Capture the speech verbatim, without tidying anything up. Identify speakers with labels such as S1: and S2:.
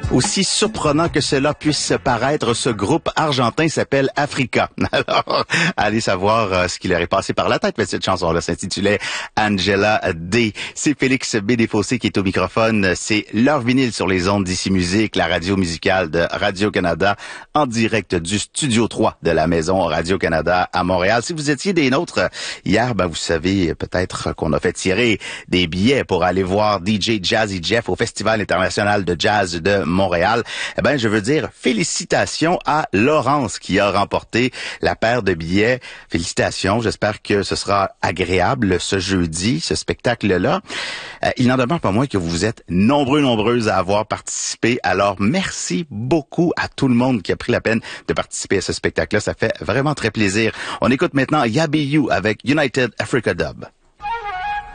S1: Aussi surprenant que cela puisse paraître, ce groupe argentin s'appelle Africa. Alors, allez savoir euh, ce qui leur est passé par la tête, mais cette chanson-là s'intitulait Angela D. C'est Félix Bédéfossé qui est au microphone. C'est leur vinyle sur les ondes d'Ici Musique, la radio musicale de Radio-Canada, en direct du Studio trois de la maison Radio-Canada à Montréal. Si vous étiez des nôtres hier, ben vous savez peut-être qu'on a fait tirer des billets pour aller voir D J Jazzy Jeff au Festival international de jazz de Montréal. Eh ben, je veux dire félicitations à Laurence qui a remporté la paire de billets. Félicitations. J'espère que ce sera agréable ce jeudi, ce spectacle-là. Euh, il n'en demeure pas moins que vous êtes nombreux, nombreuses à avoir participé. Alors, merci beaucoup à tout le monde qui a pris la peine de participer à ce spectacle-là. Ça fait vraiment très plaisir. On écoute maintenant Yabiyu avec United Africa Dub.